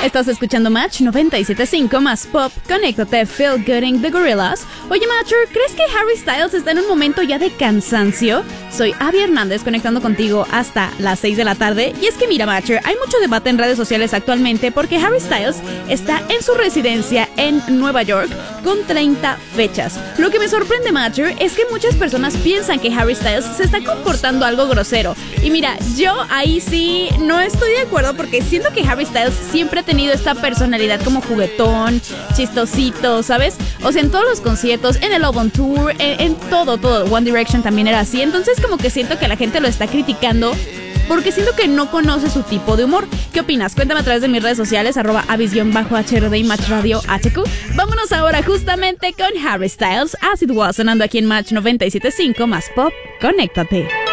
Estás escuchando Match 97.5 más pop. Conéctate, Feel Good in the Gorillaz. Oye, Matcher, ¿crees que Harry Styles está en un momento ya de cansancio? Soy Abby Hernández conectando contigo hasta las 6 de la tarde. Y es que mira, Matcher, hay mucho debate en redes sociales actualmente porque Harry Styles está en su residencia en Nueva York con 30 fechas. Lo que me sorprende, Matcher, es que muchas personas piensan que Harry Styles se está comportando algo grosero. Y mira, yo ahí sí no estoy de acuerdo porque siento que Harry Styles siempre ha tenido esta personalidad como juguetón, chistosito, ¿sabes? O sea, en todos los conciertos, en el Love on Tour, en todo. One Direction también era así. Entonces como que siento que la gente lo está criticando porque siento que no conoce su tipo de humor. ¿Qué opinas? Cuéntame a través de mis redes sociales, @avis_HRD y Match Radio HQ. Vámonos ahora justamente con Harry Styles, As It Was, sonando aquí en Match 97.5 más pop. Conéctate.